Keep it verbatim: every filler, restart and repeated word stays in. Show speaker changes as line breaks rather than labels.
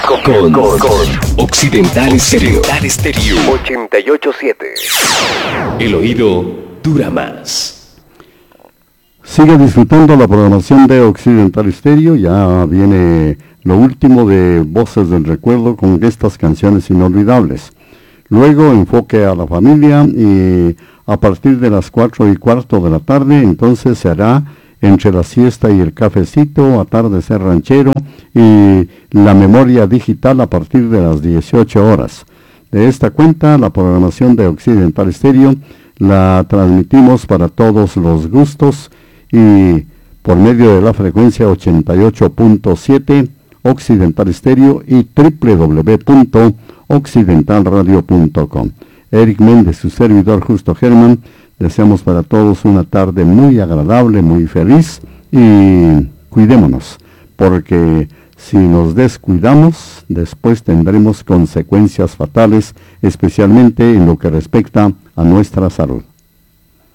con, con, con Occidental Estéreo ochenta y ocho punto siete. El oído dura más.
Sigue disfrutando la programación de Occidental Estéreo. Ya viene lo último de Voces del Recuerdo con estas canciones inolvidables. Luego Enfoque a la Familia, y a partir de las cuatro y cuarto de la tarde entonces se hará Entre la Siesta y el Cafecito, Atardecer Ranchero y La Memoria Digital a partir de las dieciocho horas. De esta cuenta, la programación de Occidental Estéreo la transmitimos para todos los gustos y por medio de la frecuencia ochenta y ocho punto siete Occidental Estéreo y doble u doble u doble u punto occidental radio punto com. Eric Méndez, su servidor Justo Germán, deseamos para todos una tarde muy agradable, muy feliz, y cuidémonos, porque si nos descuidamos, después tendremos consecuencias fatales, especialmente en lo que respecta a nuestra salud.